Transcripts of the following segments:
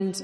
And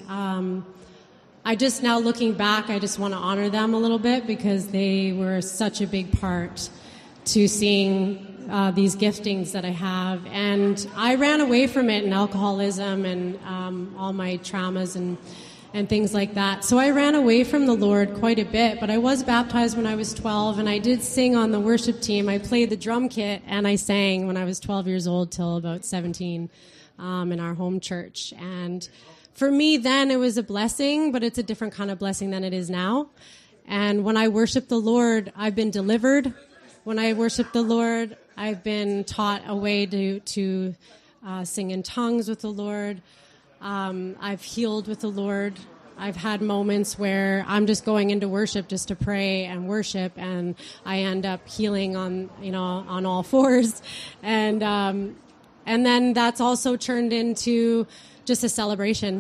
I just now looking back, I just want to honor them a little bit because they were such a big part to seeing these giftings that I have. And I ran away from it in alcoholism and all my traumas and things like that. So I ran away from the Lord quite a bit, but I was baptized when I was 12, and I did sing on the worship team. I played the drum kit, and I sang when I was 12 years old till about 17 in our home church. And for me then, it was a blessing, but it's a different kind of blessing than it is now. And when I worship the Lord, I've been delivered. When I worship the Lord, I've been taught a way to sing in tongues with the Lord. I've healed with the Lord. I've had moments where I'm just going into worship just to pray and worship, and I end up healing on all fours. And then that's also turned into just a celebration,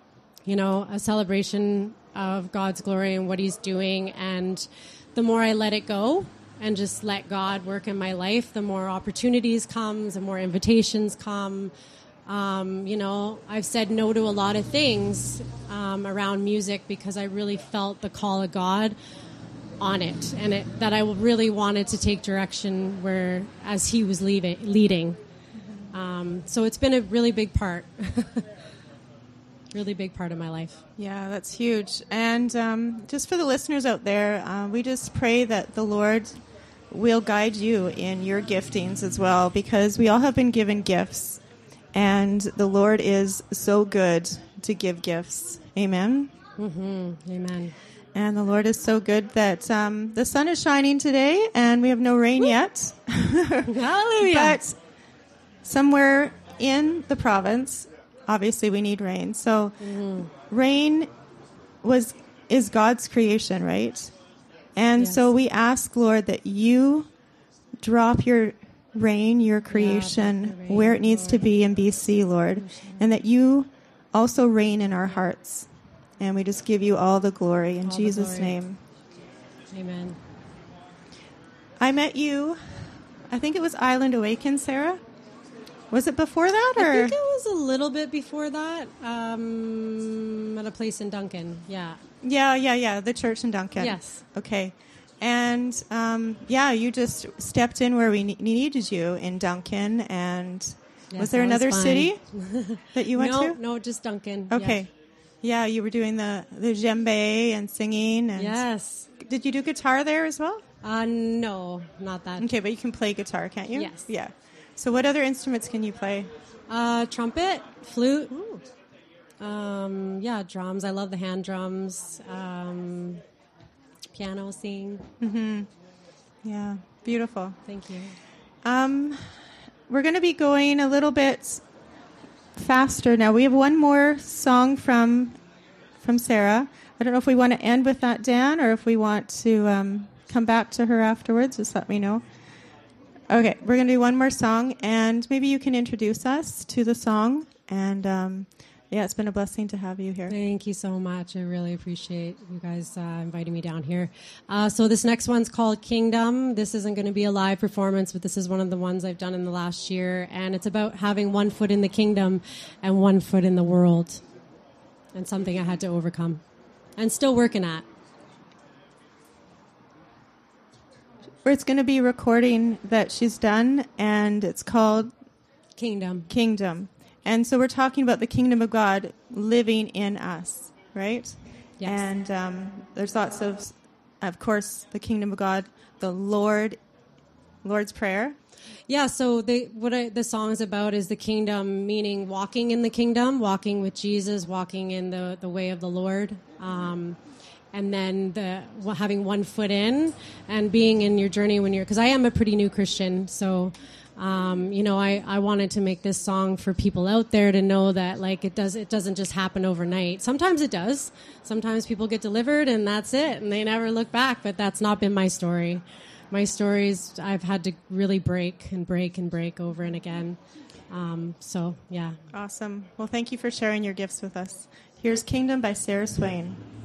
a celebration of God's glory and what he's doing. And the more I let it go and just let God work in my life, the more opportunities come, the more invitations come. I've said no to a lot of things around music because I really felt the call of God on it, and that I really wanted to take direction where as he was leading. So it's been a really big part, really big part of my life. Yeah, that's huge. And just for the listeners out there, we just pray that the Lord will guide you in your giftings as well, because we all have been given gifts. And the Lord is so good to give gifts. Amen? Mm-hmm. Amen. And the Lord is so good that the sun is shining today, and we have no rain yet. Hallelujah. But somewhere in the province, obviously we need rain. So rain is God's creation, right? And yes. So we ask, Lord, that you drop your rain, your creation, rain, where it needs to be in BC, Lord, and that you also reign in our hearts. And we just give you all the glory in Jesus' name. Amen. I met you, I think it was Island Awaken, Sarah. Was it before that? Or? I think it was a little bit before that, at a place in Duncan, yeah. Yeah, the church in Duncan. Yes. Okay. And, you just stepped in where we needed you in Duncan. And yes, was there another city that you went to? No, just Duncan. Okay. Yeah, you were doing the djembe and singing. And yes. Did you do guitar there as well? No, not that. Okay, but you can play guitar, can't you? Yes. Yeah. So what other instruments can you play? Trumpet, flute. Drums. I love the hand drums. Piano, sing. Mm-hmm. Yeah, beautiful. Thank you. We're going to be going a little bit faster now. We have one more song from Sarah. I don't know if we want to end with that, Dan, or if we want to come back to her afterwards. Just let me know. Okay, we're going to do one more song, and maybe you can introduce us to the song. And it's been a blessing to have you here. Thank you so much. I really appreciate you guys inviting me down here. So this next one's called Kingdom. This isn't going to be a live performance, but this is one of the ones I've done in the last year. And it's about having one foot in the kingdom and one foot in the world. And something I had to overcome and still working at. It's going to be a recording that she's done, and it's called Kingdom. And so we're talking about the kingdom of God living in us, right? Yes. And there's lots of course, the kingdom of God, the Lord's Prayer. Yeah, so the song is about is the kingdom, meaning walking in the kingdom, walking with Jesus, walking in the way of the Lord. And then having one foot in and being in your journey because I am a pretty new Christian. So, I wanted to make this song for people out there to know that it doesn't just happen overnight. Sometimes it does. Sometimes people get delivered and that's it. And they never look back, but that's not been my story. My story is I've had to really break over and again. Awesome. Well, thank you for sharing your gifts with us. Here's Kingdom by Sarah Swain.